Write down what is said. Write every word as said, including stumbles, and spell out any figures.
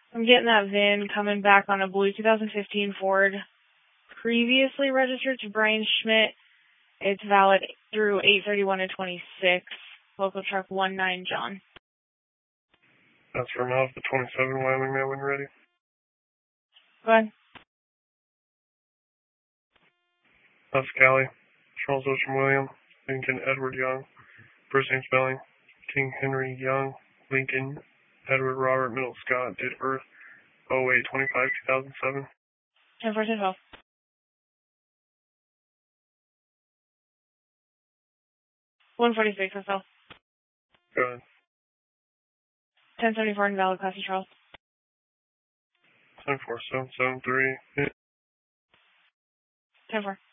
I'm getting that V I N coming back on a blue two thousand fifteen Ford, previously registered to Brian Schmidt. It's valid through eight thirty-one of twenty-six. Local truck one nine John. That's for Mazda twenty-seven, Wyoming man when ready. Go ahead. That's Scally, Charles Ocean William, Lincoln Edward Young, first name spelling, King Henry Young, Lincoln Edward Robert Middle Scott, date of birth, oh eight twenty-five two thousand seven. ten four ten twelve. one forty-six, that's all. Go ahead. ten seventy-four invalid, class of Charles. ten four seven seven three. ten four.